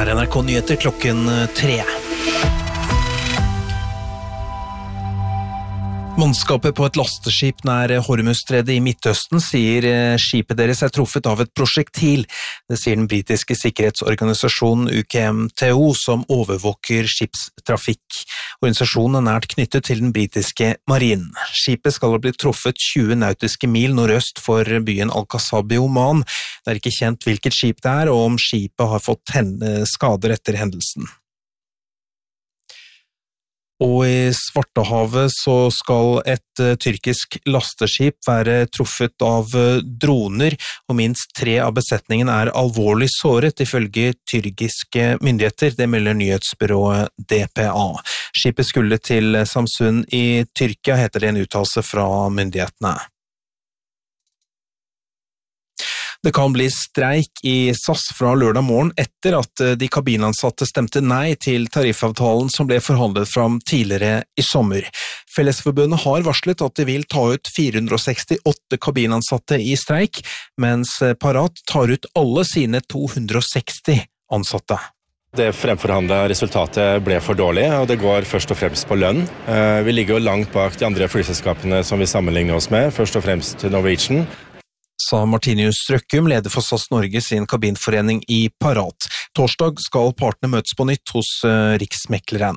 Dette NRK Nyheter klokken 3. Mannskapet på et lasteskip nær Hormuzstredet i Midtøsten sier skipet deres truffet av et prosjektil. Det sier den britiske sikkerhetsorganisasjonen UKMTO, som overvåker skipstrafikk. Organisasjonen nært knyttet til den britiske marinen. Skipet skal ha blitt truffet 20 nautiske mil nordøst for byen Al-Qasab i Oman. Det ikke kjent hvilket skip det og om skipet har fått skader etter hendelsen. Og i Svartehavet så skal et tyrkisk lasteskip være truffet av droner, og minst 3 av besetningen alvorlig såret, ifølge tyrkiske myndigheter. Det melder nyhetsbyrået DPA. Skipet skulle til Samsun i Tyrkia, heter det en uttalelse fra myndighetene. Det kan bli streik i SAS fra lørdag morgen etter at de kabinansatte stemte nei til tariffavtalen som ble forhandlet fram tidligere i sommer. Fellesforbundet har varslet at de vil ta ut 468 kabinansatte i streik, mens Parat tar ut alle sine 260 ansatte. Det fremforhandlede resultatet ble for dårlig, og det går først og fremst på lønn. Vi ligger jo langt bak de andre flyselskapene som vi sammenligner oss med, først og fremst Norwegian. Sa Martinius Røkkum, leder for SAS Norge sin kabinforening i Parat. Torsdag skal partene møtes på nytt hos Riksmekleren.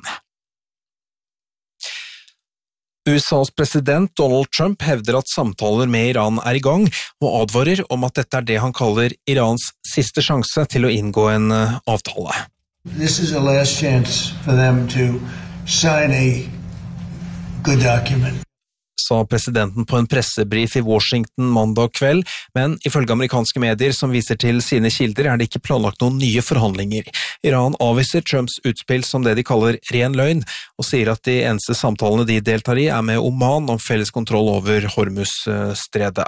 USAs president Donald Trump hevder at samtaler med Iran i gang, og advarer om at dette det han kaller Irans siste sjanse til å inngå en avtale. This is a last chance for them to sign a good document. Sa presidenten på en pressebrief i Washington mandag kveld, men ifølge amerikanske medier som viser til sine kilder det ikke planlagt noen nye forhandlinger. Iran avviser Trumps utspill som det de kaller ren løgn, og sier at de eneste samtalene de deltar i med Oman om felles kontroll over Hormuzstredet.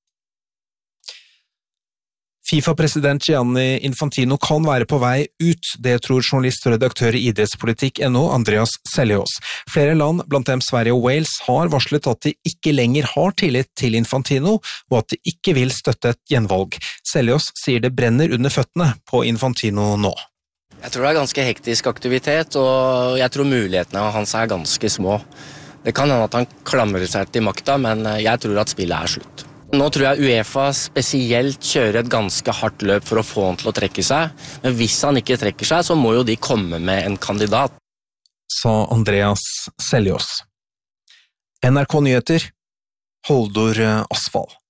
FIFA-president Gianni Infantino kan være på vei ut, det tror journalist og redaktør i idrettspolitikk.no Andreas Seljås. Flere land, blant dem Sverige og Wales, har varslet at de ikke lenger har tillit til Infantino, og at de ikke vil støtte et gjenvalg. Seljås sier det brenner under føttene på Infantino nå. Jeg tror det ganske hektisk aktivitet, og jeg tror mulighetene hans ganske små. Det kan hende at han klamrer seg til makta, men jeg tror at spillet slutt. Nå tror jeg UEFA spesielt kjører et ganske hardt løp for å få han til å trekke seg, men hvis han ikke trekker seg, så må jo de komme med en kandidat. Sa Andreas Seljås. NRK Nyheter, Holdor Asfall.